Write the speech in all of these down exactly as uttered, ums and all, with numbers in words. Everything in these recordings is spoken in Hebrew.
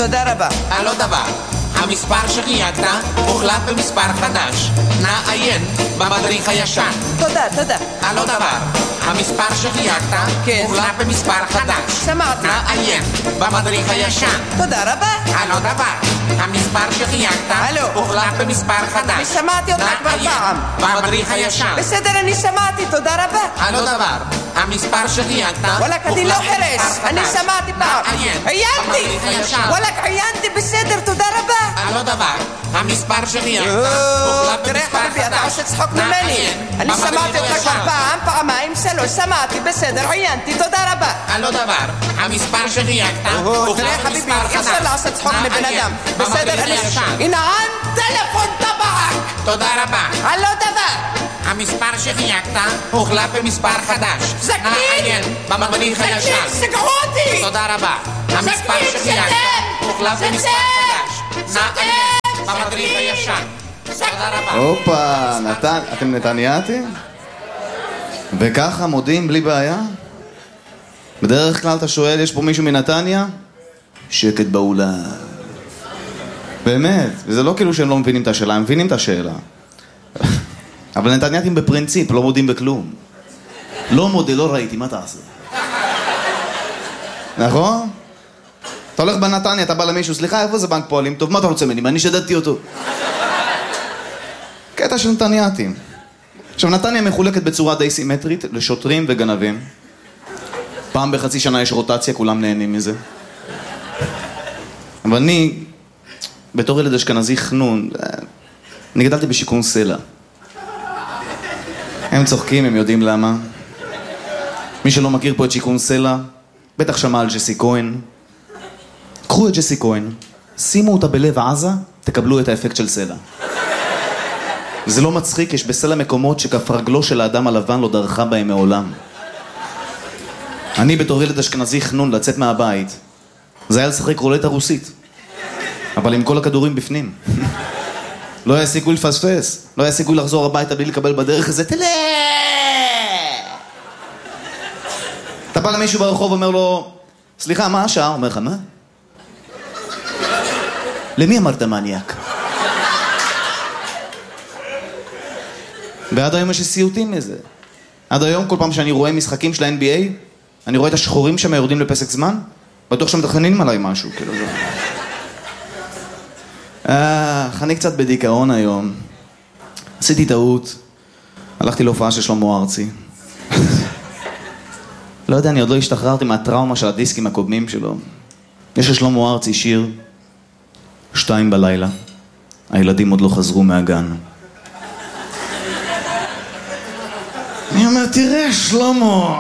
תודה רבה. על עוד דבר, המספר שחייגת הוחלף במספר חדש. נא עיין במדריך הישן. תודה, תודה. על עוד דבר, המספר שחייגת כן. הוחלף במספר חדש. שמעתי. נא עיין במדריך הישן. תודה רבה. על עוד דבר, המספר שחייגת הלו. הוחלף במספר חדש. שמעתי אותך כבר פעם. במדריך הישן. בסדר, אני שמעתי, תודה רבה. על עוד דבר, המספר שחייגת וואלק, אני לא חרש, אני שמעתי פעם. עיינתי! וואלק, עיינתי, בסדר, תודה רבה. על עוד דבר, המספר שחייגת תראה חביבי, אתה עושה צחוק ממני. אני שמעתי אותך כבר פעם, פעמיים, שלוש, שמעתי, בסדר, עיינתי, תודה רבה. על עוד דבר, המספר שחייגת תראה חביבי, אי אפשר לעשות צחוק מבן אדם. בסדר, אני... הנה, טלפון טבק! תודה רבה. על עוד דבר. המספר שחייגת הוחלף במספר חדש. זקנים! נא עיין במדריך הישן. זקנים, סגרו אותי! תודה רבה. המספר שחייגת הוחלף במספר חדש. נא עיין במדריך הישן. תודה רבה. הופה, נתן, אתם נתניאתים? וככה מודים בלי בעיה? בדרך כלל אתה שואל, יש פה מישהו מנתניה? שקט באולם. באמת, וזה לא כאילו שהם לא מבינים את השאלה, הם מבינים את השאלה. אבל נתניאתים בפרינציפ, לא מודים בכלום. לא מודה, לא ראיתי, מה תעשה? נכון? אתה הולך בנתניה, אתה בא למישהו, סליחה, איפה זה בנק פועלים? טוב, מה אתה רוצה ממני? אני שדדתי אותו. קטע של נתניאתים. עכשיו, נתניה מחולקת בצורה די סימטרית לשוטרים וגנבים. פעם בחצי שנה יש רוטציה, כולם נהנים מזה. אבל אני, בתור ילד אשכנזי חנון, אני גדלתי בשיכון סלע. הם צוחקים, הם יודעים למה. מי שלא מכיר פה את שיכון סלע, בטח שמע על ג'סי כהן. קחו את ג'סי כהן, שימו אותה בלב עזה, תקבלו את האפקט של סלע. זה לא מצחיק, יש בסלע מקומות שכף רגלו של האדם הלבן לא דרכה בהם מעולם. אני בתור ילד אשכנזי חנון לצאת מהבית, זה היה לשחק רולטה רוסית. אבל עם כל הכדורים בפנים. לא היה סיכוי לפספס, לא היה סיכוי לחזור הביתה בלי לקבל בדרך הזה, תלה! אתה בא למישהו ברחוב ואומר לו, סליחה, מה השעה? אומר לך, מה? למי אמרת מניאק? ועד היום יש סיוטים מזה. עד היום, כל פעם שאני רואה משחקים של ה-אן בי איי, אני רואה את השחורים שם יורדים לפסק זמן, בטוח שמתכננים עליי משהו, כאילו זה. אה, אני קצת בדיכאון היום. עשיתי טעות. הלכתי להופעה של שלמה ארצי. לא יודע, אני עוד לא השתחררתי מהטראומה של הדיסקים הקודמים שלו. יש לשלמה ארצי שיר, שתיים בלילה. הילדים עוד לא חזרו מהגן. אני אומר, תראה, שלמה.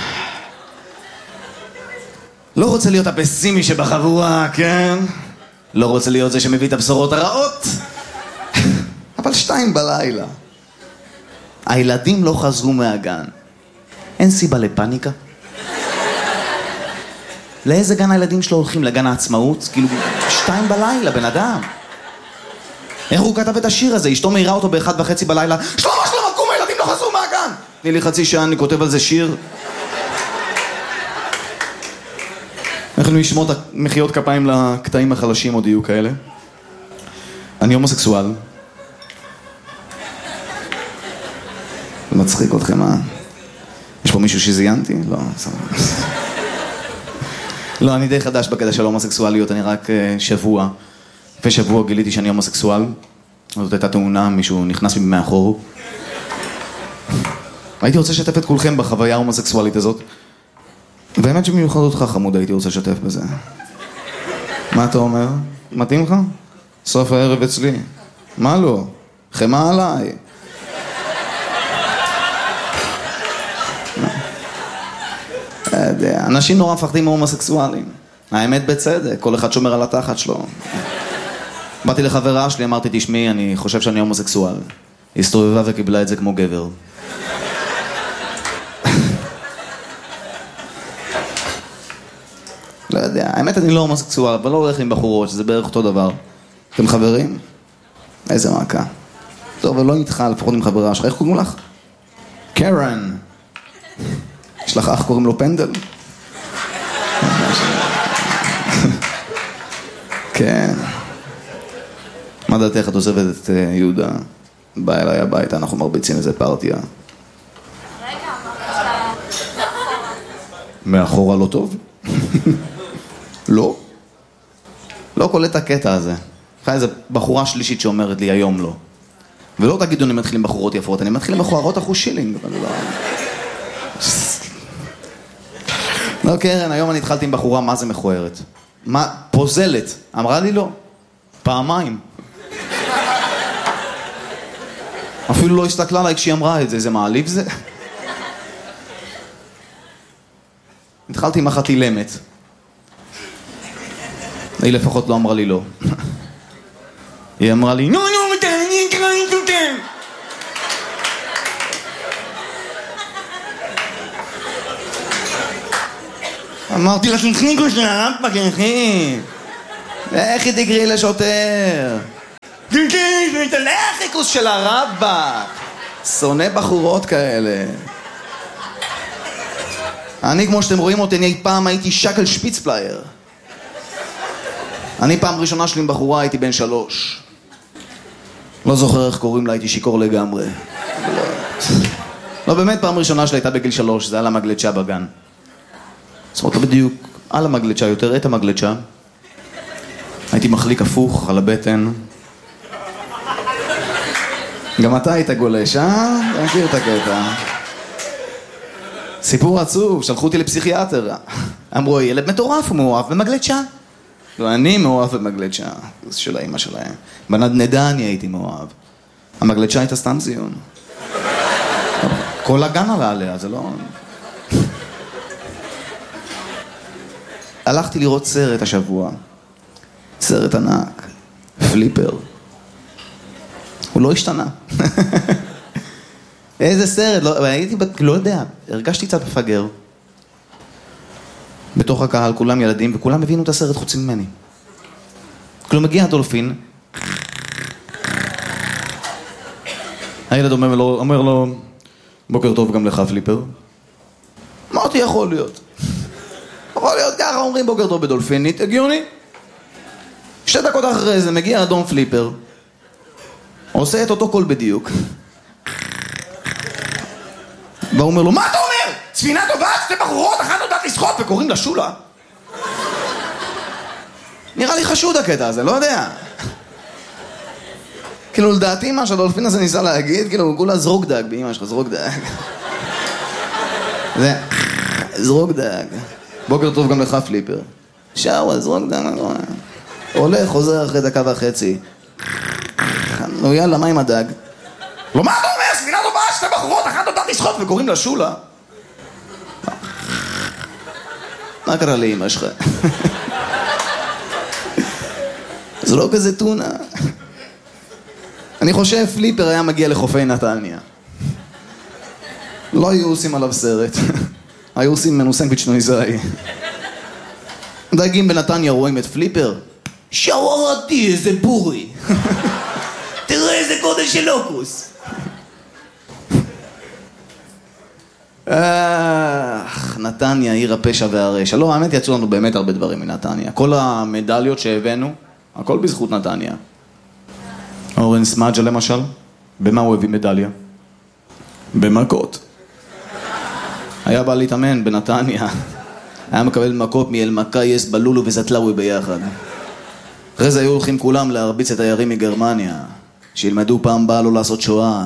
לא רוצה להיות הפסימי שבחבורה, כן? לא רוצה להיות זה שמביא את הבשורות הרעות. אבל שתיים בלילה. הילדים לא חזרו מהגן. אין סיבה לפניקה. לאיזה גן הילדים שלו הולכים? לגן העצמאות? כאילו, שתיים בלילה, בן אדם. איך הוא כתב את השיר הזה? אשתו מהירה אותו באחד וחצי בלילה. שלמה, שלמה, קום, הילדים לא חזרו מהגן. תני לי חצי שעה, אני כותב על זה שיר. אנחנו נשמור את מחיאות כפיים לקטעים החלשים, עוד יהיו כאלה. אני הומוסקסואל. זה מצחיק אתכם, אה? יש פה מישהו שזיינתי? לא, סבבה. לא, אני די חדש בקטע של הומוסקסואליות, אני רק שבוע. לפני שבוע גיליתי שאני הומוסקסואל. זאת הייתה תאונה, מישהו נכנס בי מאחור. הייתי רוצה לשתף את כולכם בחוויה ההומוסקסואלית הזאת. באמת שבמיוחד אותך חמוד הייתי רוצה לשתף בזה. מה אתה אומר? מתאים לך? סוף הערב אצלי. מה לא? חמה עליי. אנשים נורא מפחדים מהומוסקסואלים. האמת בצדק, כל אחד שומר על התחת שלו. באתי לחברה שלי, אמרתי, תשמעי, אני חושב שאני הומוסקסואל. היא הסתובבה וקיבלה את זה כמו גבר. לא יודע, האמת אני לא הומוסקסואל, אבל לא הולך עם בחורות, שזה בערך אותו דבר. אתם חברים? איזה מעקה. טוב, אבל לא איתך, לפחות עם חברה שלך. איך קוראים לך? קרן. יש לך אח קוראים לו פנדל? כן. מה דעתך, את עוזבת את יהודה? בא אליי הביתה, אנחנו מרביצים איזה פרטיה. רגע, אמרת מאחורה לא טוב? לא? לא קולט הקטע הזה. חי איזה בחורה שלישית שאומרת לי היום לא. ולא תגידו אני מתחיל עם בחורות יפות, אני מתחיל עם בחורות אחוז שילינג. לא... לא, קרן, היום אני התחלתי עם בחורה, מה זה מכוערת? מה? פוזלת. אמרה לי לא. פעמיים. אפילו לא הסתכלה עליי כשהיא אמרה את זה, זה מעליב זה? התחלתי עם אחת אילמת. היא לפחות לא אמרה לי לא. היא אמרה לי, נו נו, מתי אני אקרא לי תותם. אמרתי לה, תנחי כושה, רמפה, תנחי. איך היא תקראי לשוטר? תנחי, תלך כוס של הרבא. שונא בחורות כאלה. אני, כמו שאתם רואים אותי, אני פעם הייתי שקל שפיצפלייר. אני פעם ראשונה שלי עם בחורה הייתי בן שלוש. לא זוכר איך קוראים לה, הייתי שיקור לגמרי. לא, לא באמת פעם ראשונה שלי הייתה בגיל שלוש, זה על המגלצ'ה בגן. זאת אומרת, לא בדיוק על המגלצ'ה, יותר את המגלצ'ה. הייתי מחליק הפוך על הבטן. גם אתה היית גולש, אה? אני מכיר את הקטע. סיפור עצוב, שלחו אותי לפסיכיאטר. אמרו, ילד מטורף, הוא מאוהב במגלצ'ה. אני מאוהב במגלצ'ה, זה של האמא שלהם. בנדנדה אני הייתי מאוהב. המגלצ'ה הייתה סתם זיון. כל הגן עלה עליה, זה לא... הלכתי לראות סרט השבוע. סרט ענק. פליפר. הוא לא השתנה. איזה סרט, לא, הייתי, לא יודע, הרגשתי קצת מפגר. בתוך הקהל כולם ילדים וכולם הבינו את הסרט חוץ ממני. כאילו מגיע הדולפין, הילד אומר לו, אומר לו, בוקר טוב גם לך פליפר. אמרתי, יכול להיות. יכול להיות ככה, אומרים בוקר טוב בדולפינית, הגיוני. שתי דקות אחרי זה מגיע אדום פליפר, עושה את אותו קול בדיוק. והוא אומר לו, מה אתה אומר? ספינה טובה, שתי בחורות, אחת יודעת לשחות וקוראים לה שולה. נראה לי חשוד הקטע הזה, לא יודע. כאילו, לדעתי מה שהדולפין הזה ניסה להגיד, כאילו, הוא כולה זרוק דג, באמא שלך, זרוק דג. זה, זרוק דג. בוקר טוב גם לך פליפר. שוואל, זרוק דג, הולך, חוזר אחרי דקה וחצי. נו יאללה, מה עם הדג? לא, מה אתה אומר? ספינה טובה, שתי בחורות, אחת יודעת לשחות וקוראים לה שולה. מה קרה לאמא שלך? זה לא כזה טונה. אני חושב פליפר היה מגיע לחופי נתניה. לא היו עושים עליו סרט. היו עושים ממנו סנדוויץ' נויזאי. דייגים בנתניה רואים את פליפר. שווארתי, איזה בורי. תראה איזה גודל של לוקוס. אך, נתניה, עיר הפשע והרשע. לא, האמת יצאו לנו באמת הרבה דברים מנתניה. כל המדליות שהבאנו, הכל בזכות נתניה. אורן סמאג'ה למשל, במה הוא הביא מדליה? במכות. היה בא להתאמן בנתניה. היה מקבל מכות מאלמקייס, בלולו וזטלאווי ביחד. אחרי זה היו הולכים כולם להרביץ את הירים מגרמניה, שילמדו פעם באה לא לעשות שואה.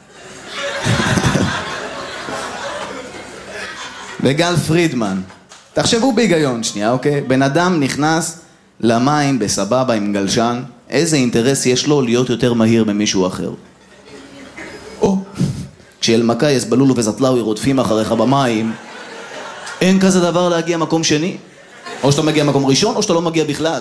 וגל פרידמן, תחשבו בהיגיון שנייה, אוקיי? בן אדם נכנס למים בסבבה עם גלשן, איזה אינטרס יש לו להיות יותר מהיר ממישהו אחר? או, כשאלמקייס, בלולו וזטלאווי רודפים אחריך במים, אין כזה דבר להגיע מקום שני. או שאתה מגיע מקום ראשון, או שאתה לא מגיע בכלל.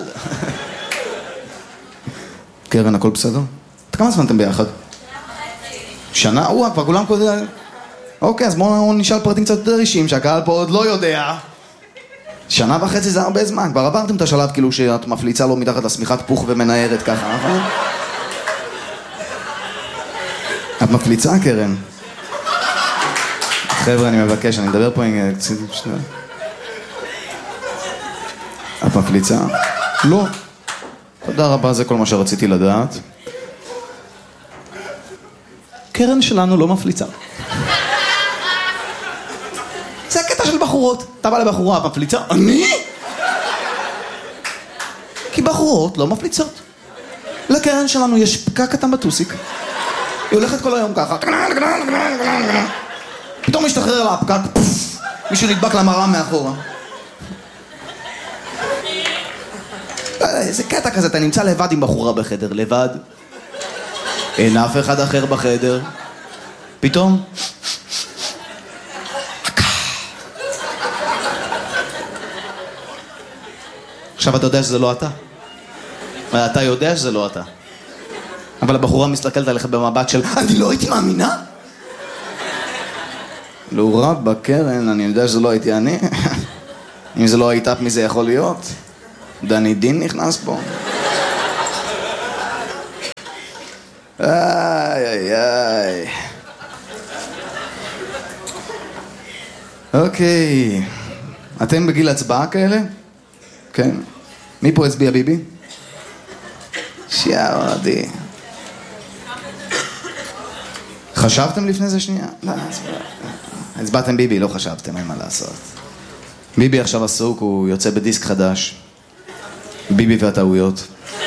קרן, הכל בסדר? כמה זמן אתם ביחד? שנה? וואו, כבר כולם קודם... אוקיי, אז בואו נשאל פרטים קצת יותר אישיים, שהקהל פה עוד לא יודע. שנה וחצי זה הרבה זמן. כבר עברתם את השלב כאילו שאת מפליצה לו מתחת לשמיכת פוך ומנערת ככה, נכון? את מפליצה, קרן? חבר'ה, אני מבקש, אני מדבר פה עם... את מפליצה? לא. תודה רבה, זה כל מה שרציתי לדעת. קרן שלנו לא מפליצה. זה הקטע של בחורות. אתה בא לבחורה, מפליצה? אני? כי בחורות לא מפליצות. לקרן שלנו יש פקק קטן בטוסיק. היא הולכת כל היום ככה. פתאום משתחרר לה הפקק, פוף, מישהו נדבק למראה מאחורה. זה קטע כזה, אתה נמצא לבד עם בחורה בחדר, לבד. אין אף אחד אחר בחדר. פתאום... עכשיו אתה יודע שזה לא אתה. אתה יודע שזה לא אתה. אבל הבחורה מסתכלת עליך במבט של אני לא הייתי מאמינה? לא רב בקרן, אני יודע שזה לא הייתי אני. אם זה לא הייתה, מי זה יכול להיות? דני דין נכנס פה. איי איי איי. אוקיי. אתם בגיל הצבעה כאלה? כן. מי פה הצביע ביבי? שיערדי. חשבתם לפני זה שנייה? לא, הצבעתם ביבי, לא חשבתם, אין מה לעשות. ביבי עכשיו עסוק, הוא יוצא בדיסק חדש. ביבי והטעויות.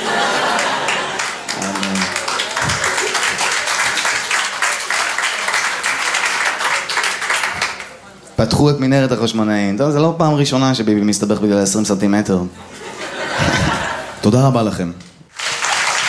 פתחו את מנהרת החשמונאים. טוב, זה לא פעם ראשונה שביבי מסתבך בגלל עשרים סנטימטר. תודה רבה לכם.